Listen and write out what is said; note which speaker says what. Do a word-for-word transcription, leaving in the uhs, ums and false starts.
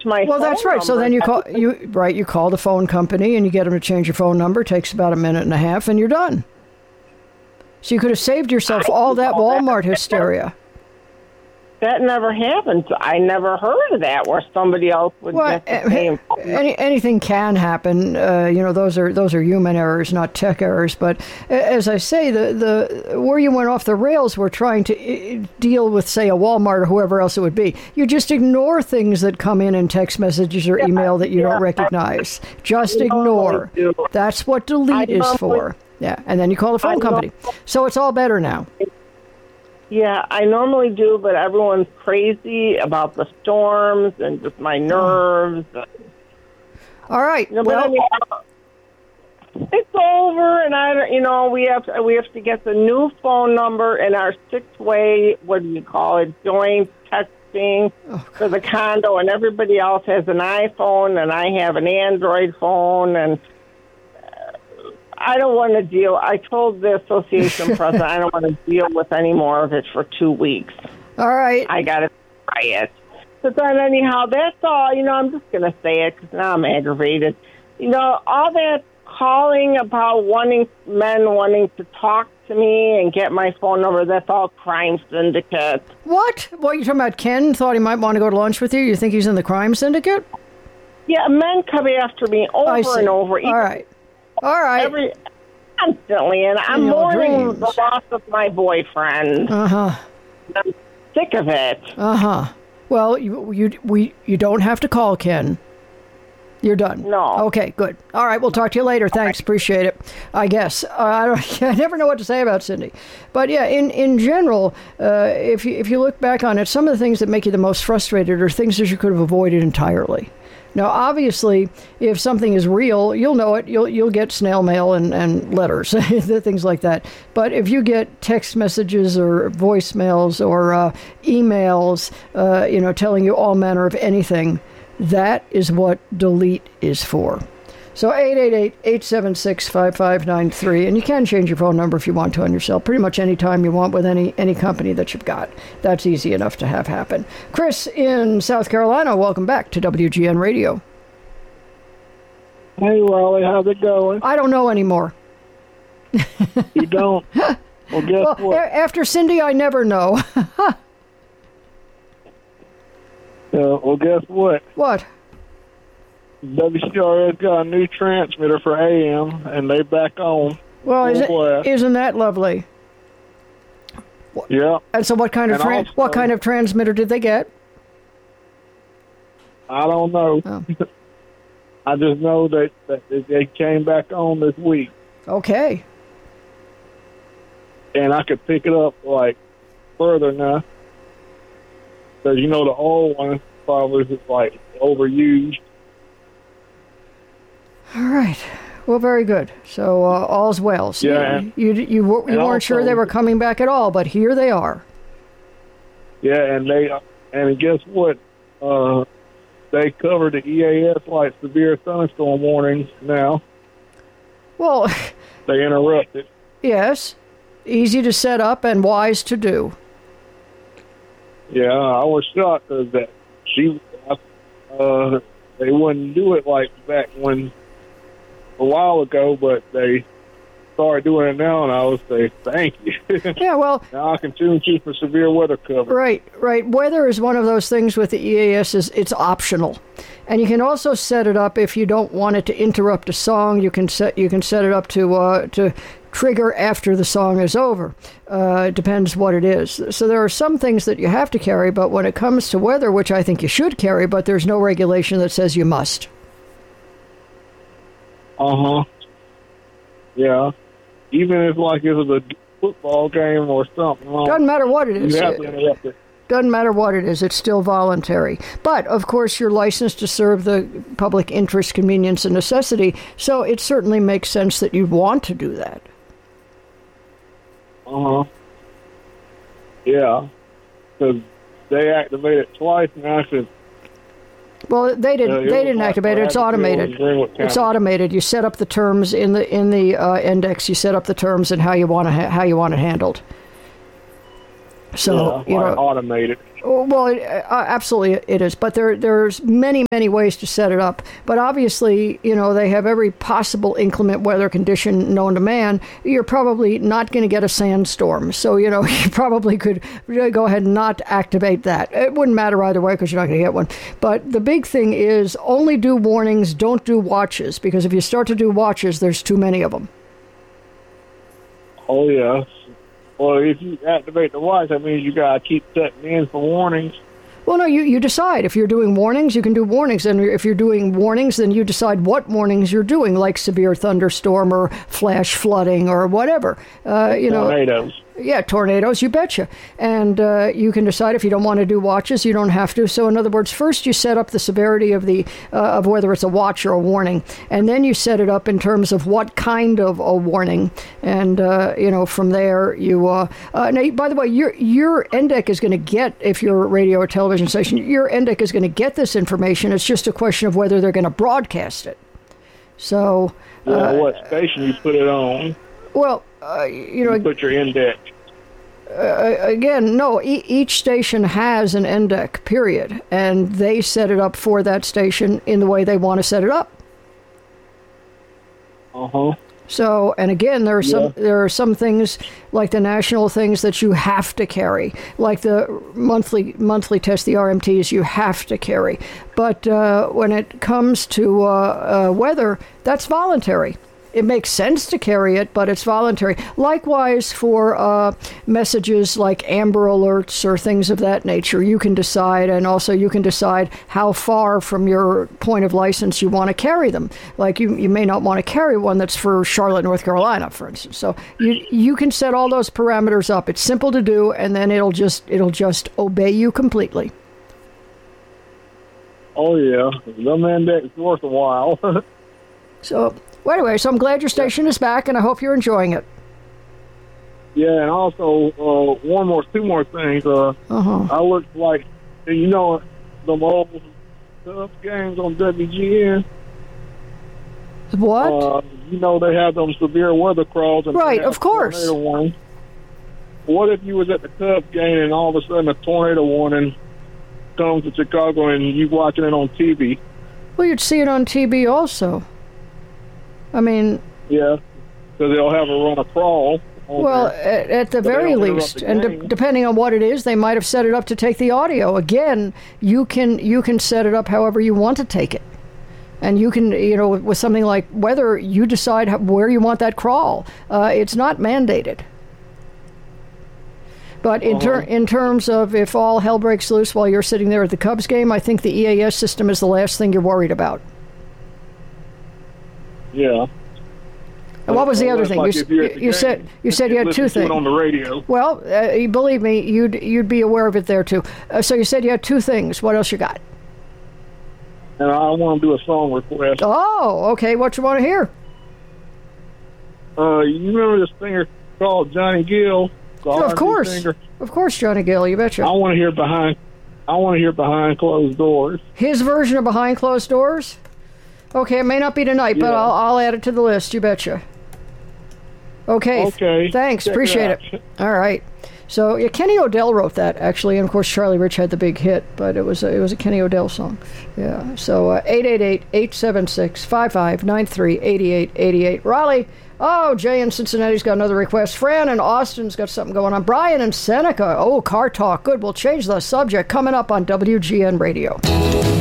Speaker 1: my
Speaker 2: Well,
Speaker 1: phone
Speaker 2: that's right.
Speaker 1: number.
Speaker 2: So then you call you right. You call the phone company and you get them to change your phone number. It takes about a minute and a half, and you're done. So you could have saved yourself all that Walmart hysteria.
Speaker 1: That never happened. I never heard of that where somebody else would
Speaker 2: Well,
Speaker 1: get the same.
Speaker 2: any, anything can happen. Uh, you know, those are those are human errors, not tech errors. But as I say, the the where you went off the rails, we're trying to deal with, say, a Walmart or whoever else it would be. You just ignore things that come in in text messages or email that you don't recognize. Just ignore. That's what delete is for. Yeah, and then you call the phone company. So it's all better now.
Speaker 1: Yeah, I normally do, but everyone's crazy about the storms and just my nerves.
Speaker 2: All right.
Speaker 1: You know,
Speaker 2: well,
Speaker 1: but anyhow, it's over, and I, don't- you know, we have to, we have to get the new phone number and our six-way. What do you call it? Joint texting
Speaker 2: oh,
Speaker 1: for the condo, and everybody else has an iPhone, and I have an Android phone, and I don't want to deal. I told the association president I don't want to deal with any more of it for two weeks.
Speaker 2: all right.
Speaker 1: I got to try it. But then anyhow, that's all. You know, I'm just going to say it because now I'm aggravated. You know, all that calling about wanting men wanting to talk to me and get my phone number, that's all crime syndicate.
Speaker 2: What? What, you talking about Ken thought he might want to go to lunch with you? You think he's in the crime syndicate?
Speaker 1: Yeah, men come after me
Speaker 2: I
Speaker 1: over
Speaker 2: see.
Speaker 1: and over.
Speaker 2: All right. All right.
Speaker 1: Every, constantly, and I'm
Speaker 2: In your
Speaker 1: mourning
Speaker 2: dreams.
Speaker 1: the loss of my boyfriend.
Speaker 2: Uh-huh.
Speaker 1: I'm sick of it.
Speaker 2: Uh-huh. Well, you you we you don't have to call Ken. You're done.
Speaker 1: No.
Speaker 2: Okay, good. All right, we'll talk to you later. Thanks, appreciate it. I guess uh, I don't. I never know what to say about Cindy, but yeah, in in general, uh, if you if you look back on it, some of the things that make you the most frustrated are things that you could have avoided entirely. Now, obviously, if something is real, you'll know it. You'll you'll get snail mail and, and letters, things like that. But if you get text messages or voicemails or uh, emails, uh, you know, telling you all manner of anything, that is what delete is for. So eight eight eight, eight seven six, five five nine three, and you can change your phone number if you want to on your cell pretty much any time you want with any any company that you've got. That's easy enough to have happen. Chris in South Carolina, welcome back to W G N Radio.
Speaker 3: Hey, Raleigh, how's it going?
Speaker 2: I don't know anymore.
Speaker 3: You don't? Well, guess
Speaker 2: Well,
Speaker 3: what?
Speaker 2: a- after Cindy, I never know.
Speaker 3: Uh, well, guess what?
Speaker 2: What?
Speaker 3: W C R S got a new transmitter for A M, and they back on.
Speaker 2: Well, is
Speaker 3: Full blast.
Speaker 2: it, isn't that lovely?
Speaker 3: Yeah,
Speaker 2: And so what kind of
Speaker 3: And
Speaker 2: tran-
Speaker 3: also-
Speaker 2: what kind of transmitter did they get?
Speaker 3: I don't know.
Speaker 2: Oh.
Speaker 3: I just know that, that they came back on this week,
Speaker 2: Okay.
Speaker 3: and I could pick it up, like, further now. Because, you know, the old one probably is, like, overused.
Speaker 2: All right. Well, very good. So uh, all's well. So
Speaker 3: Yeah.
Speaker 2: You you, you, were- you
Speaker 3: And
Speaker 2: weren't sure
Speaker 3: also-
Speaker 2: they were coming back at all, but here they are.
Speaker 3: Yeah, and they and guess what? Uh, they cover the E A S like severe thunderstorm warnings now.
Speaker 2: Well,
Speaker 3: They interrupt it.
Speaker 2: yes. Easy to set up and wise to do.
Speaker 3: Yeah, I was shocked because that she, uh, they wouldn't do it like back when a while ago, but they started doing it now, and I would say thank you.
Speaker 2: Yeah, well,
Speaker 3: Now I can tune you for severe weather cover.
Speaker 2: right, right. Weather is one of those things with the E A S is it's optional. And you can also set it up if you don't want it to interrupt a song. You can set you can set it up to uh, to trigger after the song is over. Uh, it depends what it is. So there are some things that you have to carry, but when it comes to weather, which I think you should carry, but there's no regulation that says you must.
Speaker 3: Uh huh. Yeah. Even if like it was a football game or something, like,
Speaker 2: Doesn't matter what it is.
Speaker 3: you have to interrupt it.
Speaker 2: Doesn't matter what it is. It's still voluntary. But, of course, you're licensed to serve the public interest, convenience, and necessity, so it certainly makes sense that you'd want to do that.
Speaker 3: Uh huh. Yeah. Because they activate it twice now. Cause,
Speaker 2: Well, they didn't.
Speaker 3: uh, it
Speaker 2: they
Speaker 3: was
Speaker 2: didn't
Speaker 3: like
Speaker 2: activate it. It's
Speaker 3: Bradford
Speaker 2: automated.
Speaker 3: and Greenwood
Speaker 2: It's
Speaker 3: County.
Speaker 2: automated. You set up the terms in the in the uh, index. You set up the terms and how you want to ha- how you want it handled. So,
Speaker 3: yeah,
Speaker 2: you know,
Speaker 3: automated.
Speaker 2: well, it, uh, absolutely it is. But there, there's many, many ways to set it up. But obviously, you know, they have every possible inclement weather condition known to man. You're probably not going to get a sandstorm. So, you know, you probably could go ahead and not activate that. It wouldn't matter either way because you're not going to get one. But the big thing is only do warnings, don't do watches. Because if you start to do watches, there's too many of them.
Speaker 3: Oh, yeah. Well, if you activate the watch, that means you got to keep setting in for warnings.
Speaker 2: Well, no, you, you decide. If you're doing warnings, you can do warnings. And if you're doing warnings, then you decide what warnings you're doing, like severe thunderstorm or flash flooding or whatever. Uh, you know,
Speaker 3: tornadoes.
Speaker 2: Yeah, tornadoes, you betcha. And uh, you can decide if you don't want to do watches, you don't have to. So in other words, first you set up the severity of the uh, of whether it's a watch or a warning, and then you set it up in terms of what kind of a warning. And uh, you know, from there you. Uh, uh, now, by the way, your your N D E C is going to get, if you're a radio or television station, your N D E C is going to get this information. It's just a question of whether they're going to broadcast it. So.
Speaker 3: Yeah,
Speaker 2: uh,
Speaker 3: what station you put it on?
Speaker 2: Well, uh, you know,
Speaker 3: you put your index.
Speaker 2: Uh, again, no, e- each station has an N D E C, period, and they set it up for that station in the way they want to set it up.
Speaker 3: Uh-huh.
Speaker 2: So, and again, there are some yeah. there are some things like the national things that you have to carry, like the monthly monthly test, the R M Ts, you have to carry. But uh, when it comes to uh, uh, weather, that's voluntary. It makes sense to carry it, but it's voluntary. Likewise, for uh, messages like Amber Alerts or things of that nature, you can decide, and also you can decide how far from your point of license you want to carry them. Like you, you may not want to carry one that's for Charlotte, North Carolina, for instance. So you you can set all those parameters up. It's simple to do, and then it'll just it'll just obey you completely.
Speaker 3: Oh yeah, the index is worth a while.
Speaker 2: So. Well, anyway, so I'm glad your station is back, and I hope you're enjoying it.
Speaker 3: Yeah, and also uh, one more, two more things. Uh,
Speaker 2: uh-huh.
Speaker 3: I looked like, you know, the old Cubs games on W G N.
Speaker 2: What?
Speaker 3: Uh, you know, they have them severe weather crawls. And
Speaker 2: right, of course.
Speaker 3: Warning. What if you was at the Cubs game and all of a sudden a tornado warning comes to Chicago and you watching it on T V?
Speaker 2: Well, you'd see it on T V also. I mean...
Speaker 3: Yeah, because they'll have a run a crawl.
Speaker 2: Well, at, at the very least, and de- depending on what it is, they might have set it up to take the audio. Again, you can you can set it up however you want to take it. And you can, you know, with something like weather, you decide how, where you want that crawl. Uh, it's not mandated. But in, ter- in terms of if all hell breaks loose while you're sitting there at the Cubs game, I think the E A S system is the last thing you're worried about.
Speaker 3: Yeah.
Speaker 2: And what was the other thing? You, you, you said you said you had two things.
Speaker 3: On the radio.
Speaker 2: Well, uh, believe me, you'd you'd be aware of it there too. Uh, so you said you had two things. What else you got?
Speaker 3: And I want to do a song request.
Speaker 2: Oh, okay. What you want to hear?
Speaker 3: Uh, you remember this singer called Johnny Gill?
Speaker 2: Sure, of course, singer? Of course, Johnny Gill. You betcha.
Speaker 3: I want to hear behind. I want to hear Behind Closed Doors.
Speaker 2: His version of Behind Closed Doors. Okay, it may not be tonight, yeah. but I'll, I'll add it to the list. You betcha. Okay.
Speaker 3: Okay.
Speaker 2: Thanks.
Speaker 3: Check
Speaker 2: Appreciate it, it. All right. So yeah, Kenny Odell wrote that actually, and of course Charlie Rich had the big hit, but it was a, it was a Kenny Odell song. Yeah. So uh, eight eight eight, eight seven six, five five nine three, eight eight eight eight. Raleigh. Oh, Jay in Cincinnati's got another request. Fran in Austin's got something going on. Brian in Seneca. Oh, car talk. Good. We'll change the subject coming up on W G N Radio.